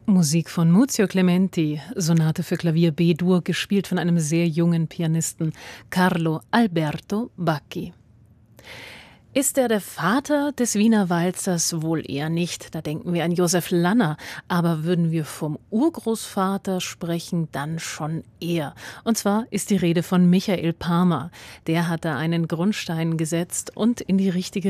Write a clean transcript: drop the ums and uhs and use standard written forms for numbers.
Musik von Muzio Clementi, Sonate für Klavier B-Dur, gespielt von einem sehr jungen Pianisten, Carlo Alberto Bacchi. Ist er der Vater des Wiener Walzers? Wohl eher nicht, da denken wir an Josef Lanner. Aber würden wir vom Urgroßvater sprechen, dann schon eher. Und zwar ist die Rede von Michael Parma. Der hat da einen Grundstein gesetzt und in die richtige